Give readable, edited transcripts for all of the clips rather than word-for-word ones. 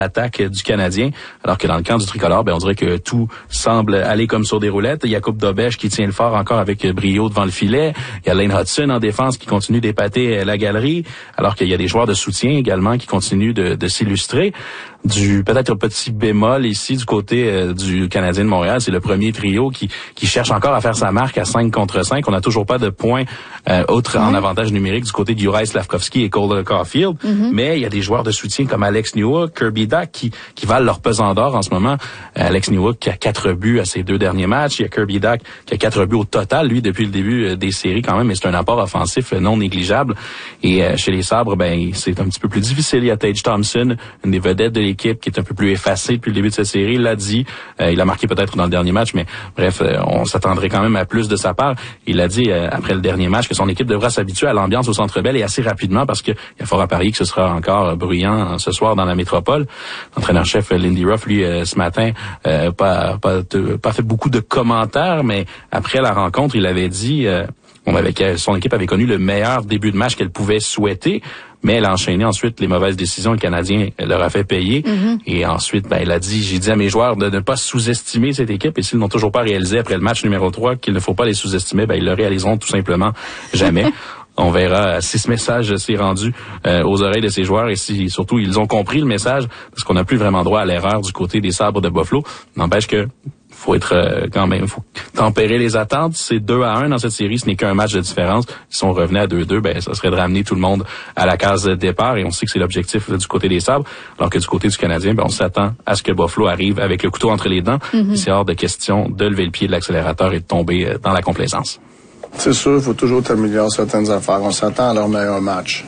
attaque du Canadien, alors que dans le camp du tricolore, on dirait que tout semble aller comme sur des roulettes. Il y a Jakub Dobeš qui tient le fort encore avec brio devant le filet. Il y a Lane Hudson en défense qui continue d'épater la galerie, alors qu'il y a des joueurs de soutien également qui continuent de s'illustrer. Peut-être un petit bémol ici du côté du Canadien de Montréal, c'est le premier trio qui cherche encore à faire sa marque à 5 contre 5. On n'a toujours pas de points autres en avantage numérique du côté de Juraj Slafkovský et Cole Caulfield, mais il y a des joueurs de soutien comme Alex Newhook, Kirby Dach qui valent leur pesant d'or en ce moment. Alex Newhook qui a 4 buts à ses 2 derniers matchs, il y a Kirby Dach qui a 4 buts au total, lui, depuis le début des séries quand même, mais c'est un apport offensif non négligeable. Et chez les Sabres, c'est un petit peu plus difficile. Il y a Tage Thompson, une des vedettes de l'équipe qui est un peu plus effacée depuis le début de cette série. Il l'a dit, il a marqué peut-être dans le dernier match, mais bref, on s'attendrait quand même à plus de sa part. Il a dit après le dernier match que son équipe devra s'habituer à l'ambiance au Centre Bell et assez rapidement parce qu'il y a fort à parier que ce sera encore bruyant ce soir dans la métropole. L'entraîneur-chef Lindy Ruff, lui, ce matin, pas fait beaucoup de commentaires, mais après la rencontre, il avait dit son équipe avait connu le meilleur début de match qu'elle pouvait souhaiter, mais elle a enchaîné ensuite les mauvaises décisions. Le Canadien leur a fait payer. Et ensuite, j'ai dit à mes joueurs de ne pas sous-estimer cette équipe. Et s'ils n'ont toujours pas réalisé après le match numéro 3 qu'il ne faut pas les sous-estimer, ils le réaliseront tout simplement jamais. On verra si ce message s'est rendu aux oreilles de ces joueurs et si surtout ils ont compris le message, parce qu'on n'a plus vraiment droit à l'erreur du côté des Sabres de Buffalo. N'empêche que faut faut tempérer les attentes. C'est 2-1 dans cette série, ce n'est qu'un match de différence. Si on revenait à 2-2, ça serait de ramener tout le monde à la case de départ et on sait que c'est l'objectif du côté des Sabres, alors que du côté du Canadien, on s'attend à ce que Buffalo arrive avec le couteau entre les dents. C'est hors de question de lever le pied de l'accélérateur et de tomber dans la complaisance. C'est sûr, il faut toujours améliorer certaines affaires. On s'attend à leur meilleur match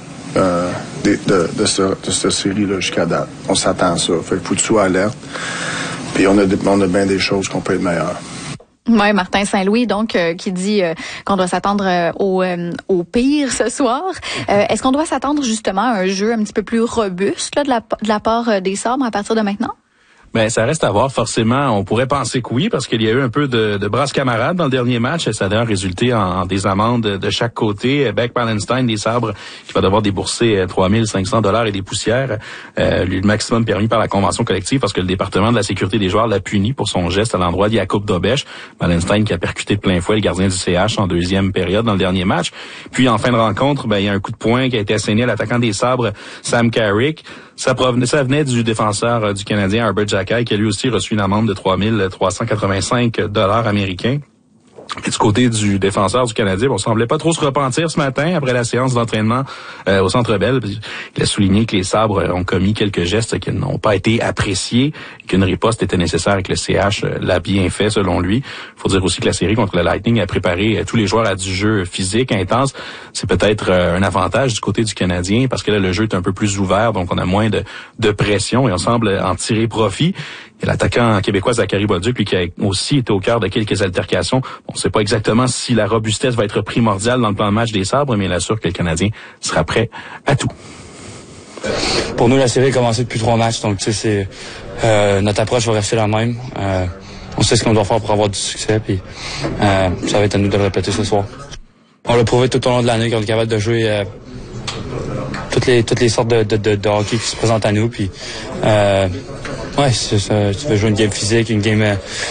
de cette série-là jusqu'à date. On s'attend à ça. Fait qu'il faut que tu sois alerte. Puis on a bien des choses qu'on peut être meilleurs. Oui, Martin Saint-Louis, donc, qui dit qu'on doit s'attendre au pire ce soir. Est-ce qu'on doit s'attendre justement à un jeu un petit peu plus robuste là, de la part des Sabres à partir de maintenant? Ça reste à voir. Forcément, on pourrait penser que oui, parce qu'il y a eu un peu de brasse camarade dans le dernier match. Ça a d'ailleurs résulté en des amendes de chaque côté. Beck Pallenstein des Sabres, qui va devoir débourser 3500 $ et des poussières, le maximum permis par la convention collective, parce que le département de la sécurité des joueurs l'a puni pour son geste à l'endroit de Jakub Dobeš. Pallenstein qui a percuté de plein fouet le gardien du CH en deuxième période dans le dernier match. Puis en fin de rencontre, il y a un coup de poing qui a été asséné à l'attaquant des Sabres, Sam Carrick. Ça venait du défenseur du Canadien, Herbert Jackay, qui a lui aussi reçu une amende de 3385 $ américains. Et du côté du défenseur du Canadien, on semblait pas trop se repentir ce matin après la séance d'entraînement au Centre Bell. Il a souligné que les Sabres ont commis quelques gestes qui n'ont pas été appréciés et qu'une riposte était nécessaire et que le CH l'a bien fait selon lui. Il faut dire aussi que la série contre le Lightning a préparé tous les joueurs à du jeu physique intense. C'est peut-être un avantage du côté du Canadien parce que là, le jeu est un peu plus ouvert, donc on a moins de pression et on semble en tirer profit. Il y a l'attaquant québécois Zachary Bolduc, lui, qui a aussi été au cœur de quelques altercations. On ne sait pas exactement si la robustesse va être primordiale dans le plan de match des Sabres, mais il assure que le Canadien sera prêt à tout. Pour nous, la série a commencé depuis 3 matchs, donc tu sais, notre approche va rester la même. On sait ce qu'on doit faire pour avoir du succès, puis ça va être à nous de le répéter ce soir. On l'a prouvé tout au long de l'année qu'on est capable de jouer toutes les sortes de hockey qui se présentent à nous, puis c'est ça, tu veux jouer une game physique, une game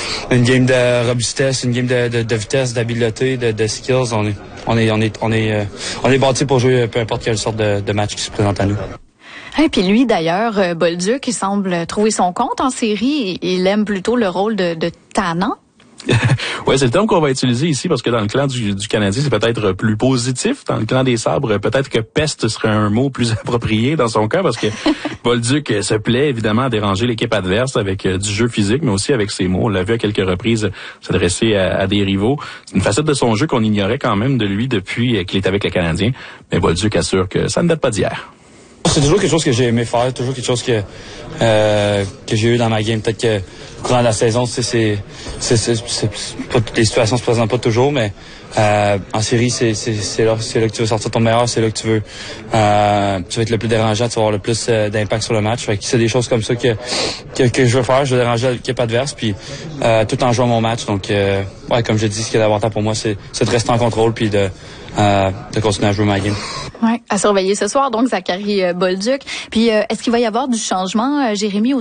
de robustesse, une game de vitesse, d'habileté, de skills. On est bâti pour jouer peu importe quelle sorte de match qui se présente à nous. Et puis lui, d'ailleurs, Bolduc, il semble trouver son compte en série. Il aime plutôt le rôle de tannant. Ouais, c'est le terme qu'on va utiliser ici parce que dans le clan du Canadien, c'est peut-être plus positif. Dans le clan des Sabres, peut-être que peste serait un mot plus approprié dans son cas parce que Bolduc se plaît évidemment à déranger l'équipe adverse avec du jeu physique, mais aussi avec ses mots. On l'a vu à quelques reprises s'adresser à des rivaux. C'est une facette de son jeu qu'on ignorait quand même de lui depuis qu'il est avec le Canadien. Mais Bolduc assure que ça ne date pas d'hier. C'est toujours quelque chose que j'ai aimé faire, toujours quelque chose que j'ai eu dans ma game. Peut-être que au courant de la saison, c'est pas toutes les situations se présentent pas toujours, mais En série, c'est là que tu veux sortir ton meilleur, c'est là que tu veux être le plus dérangeant, tu vas avoir le plus d'impact sur le match. Fait que c'est des choses comme ça que je veux faire. Je veux déranger l'équipe adverse, puis tout en jouant mon match. Donc, comme je dis, ce qui est important pour moi, c'est de rester en contrôle, puis de continuer à jouer ma game. Ouais, à surveiller ce soir, donc Zachary Bolduc. Puis, est-ce qu'il va y avoir du changement, Jérémy,